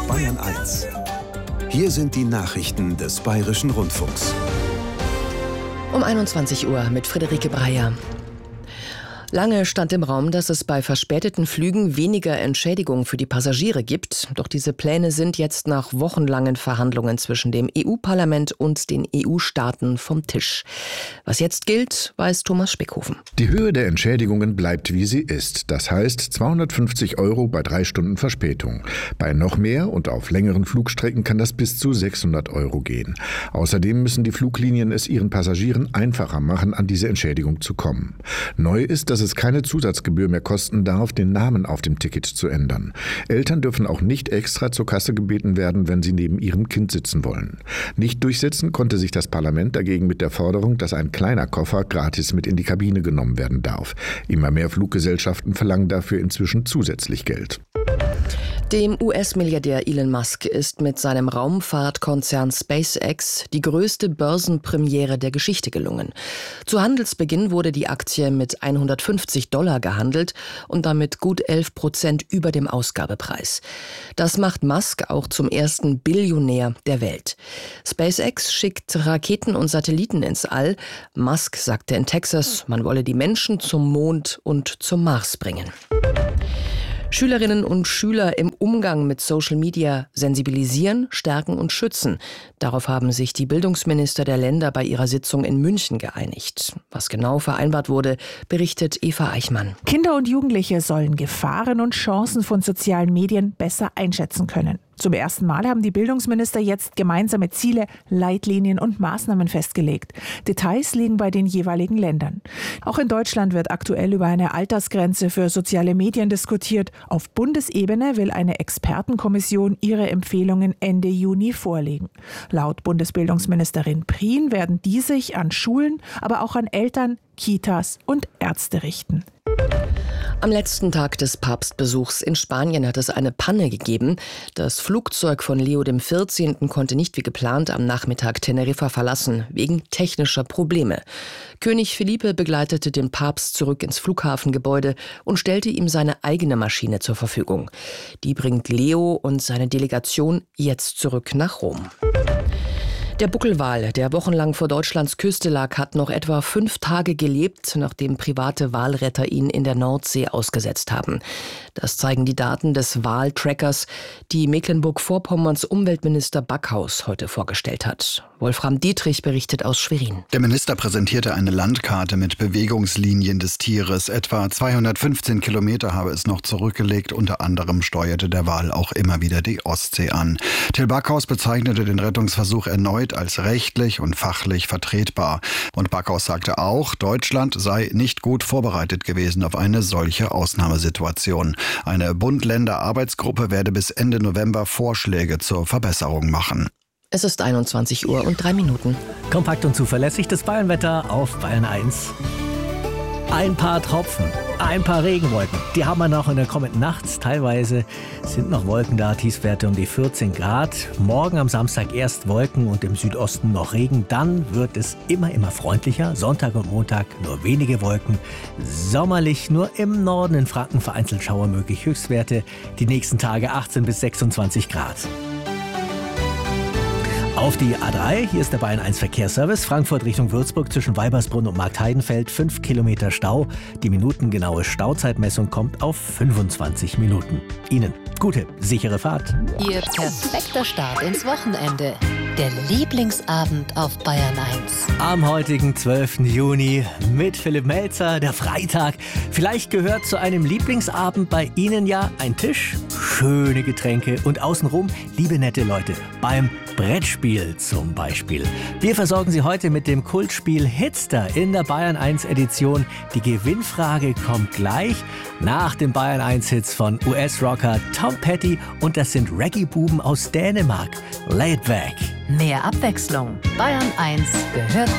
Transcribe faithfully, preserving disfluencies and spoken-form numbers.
Bayern eins. Hier sind die Nachrichten des Bayerischen Rundfunks. Um einundzwanzig Uhr mit Friederike Breyer. Lange stand im Raum, dass es bei verspäteten Flügen weniger Entschädigung für die Passagiere gibt. Doch diese Pläne sind jetzt nach wochenlangen Verhandlungen zwischen dem E U-Parlament und den E U-Staaten vom Tisch. Was jetzt gilt, weiß Thomas Speckhofen. Die Höhe der Entschädigungen bleibt, wie sie ist. Das heißt zweihundertfünfzig Euro bei drei Stunden Verspätung. Bei noch mehr und auf längeren Flugstrecken kann das bis zu sechshundert Euro gehen. Außerdem müssen die Fluglinien es ihren Passagieren einfacher machen, an diese Entschädigung zu kommen. Neu ist, dass es keine Zusatzgebühr mehr kosten darf, den Namen auf dem Ticket zu ändern. Eltern dürfen auch nicht extra zur Kasse gebeten werden, wenn sie neben ihrem Kind sitzen wollen. Nicht durchsetzen konnte sich das Parlament dagegen mit der Forderung, dass ein kleiner Koffer gratis mit in die Kabine genommen werden darf. Immer mehr Fluggesellschaften verlangen dafür inzwischen zusätzlich Geld. Dem U S-Milliardär Elon Musk ist mit seinem Raumfahrtkonzern SpaceX die größte Börsenpremiere der Geschichte gelungen. Zu Handelsbeginn wurde die Aktie mit hundertfünfzig Dollar gehandelt und damit gut elf Prozent über dem Ausgabepreis. Das macht Musk auch zum ersten Billionär der Welt. SpaceX schickt Raketen und Satelliten ins All. Musk sagte in Texas, man wolle die Menschen zum Mond und zum Mars bringen. Schülerinnen und Schüler im Umgang mit Social Media sensibilisieren, stärken und schützen. Darauf haben sich die Bildungsminister der Länder bei ihrer Sitzung in München geeinigt. Was genau vereinbart wurde, berichtet Eva Eichmann. Kinder und Jugendliche sollen Gefahren und Chancen von sozialen Medien besser einschätzen können. Zum ersten Mal haben die Bildungsminister jetzt gemeinsame Ziele, Leitlinien und Maßnahmen festgelegt. Details liegen bei den jeweiligen Ländern. Auch in Deutschland wird aktuell über eine Altersgrenze für soziale Medien diskutiert. Auf Bundesebene will eine Expertenkommission ihre Empfehlungen Ende Juni vorlegen. Laut Bundesbildungsministerin Prien werden die sich an Schulen, aber auch an Eltern, Kitas und Ärzte richten. Am letzten Tag des Papstbesuchs in Spanien hat es eine Panne gegeben. Das Flugzeug von Leo der vierzehnten konnte nicht wie geplant am Nachmittag Teneriffa verlassen, wegen technischer Probleme. König Felipe begleitete den Papst zurück ins Flughafengebäude und stellte ihm seine eigene Maschine zur Verfügung. Die bringt Leo und seine Delegation jetzt zurück nach Rom. Der Buckelwal, der wochenlang vor Deutschlands Küste lag, hat noch etwa fünf Tage gelebt, nachdem private Walretter ihn in der Nordsee ausgesetzt haben. Das zeigen die Daten des Waltrackers, die Mecklenburg-Vorpommerns Umweltminister Backhaus heute vorgestellt hat. Wolfram Dietrich berichtet aus Schwerin. Der Minister präsentierte eine Landkarte mit Bewegungslinien des Tieres. Etwa zweihundertfünfzehn Kilometer habe es noch zurückgelegt. Unter anderem steuerte der Wal auch immer wieder die Ostsee an. Till Backhaus bezeichnete den Rettungsversuch erneut als rechtlich und fachlich vertretbar. Und Backhaus sagte auch, Deutschland sei nicht gut vorbereitet gewesen auf eine solche Ausnahmesituation. Eine Bund-Länder-Arbeitsgruppe werde bis Ende November Vorschläge zur Verbesserung machen. Es ist einundzwanzig Uhr und drei Minuten. Kompakt und zuverlässig das Bayernwetter auf Bayern eins. Ein paar Tropfen, ein paar Regenwolken. Die haben wir noch in der kommenden Nacht. Teilweise sind noch Wolken da, Tiefstwerte um die vierzehn Grad. Morgen am Samstag erst Wolken und im Südosten noch Regen. Dann wird es immer, immer freundlicher. Sonntag und Montag nur wenige Wolken. Sommerlich nur im Norden in Franken vereinzelt Schauer möglich. Höchstwerte die nächsten Tage achtzehn bis sechsundzwanzig Grad. Auf die A drei, hier ist der Bayern eins Verkehrsservice, Frankfurt Richtung Würzburg zwischen Weibersbrunn und Marktheidenfeld, fünf Kilometer Stau. Die minutengenaue Stauzeitmessung kommt auf fünfundzwanzig Minuten. Ihnen gute, sichere Fahrt. Ihr perfekter Start ins Wochenende. Der Lieblingsabend auf Bayern eins. Am heutigen zwölften Juni mit Philipp Melzer, der Freitag. Vielleicht gehört zu einem Lieblingsabend bei Ihnen ja ein Tisch, schöne Getränke und außenrum liebe nette Leute beim Brettspiel zum Beispiel. Wir versorgen Sie heute mit dem Kultspiel Hitster in der Bayern eins Edition. Die Gewinnfrage kommt gleich nach den Bayern eins Hits von U S-Rocker Tom Petty und das sind Reggae-Buben aus Dänemark. Laid Back. Mehr Abwechslung. Bayern eins gehört